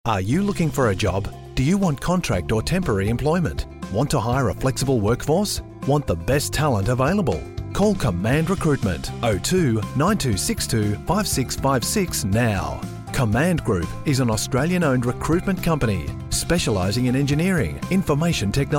Are you looking for a job? Do you want contract or temporary employment? Want to hire a flexible workforce? Want the best talent available? Call Command Recruitment 02 9262 5656 now. Command Group is an Australian-owned recruitment company specialising in engineering, information technology,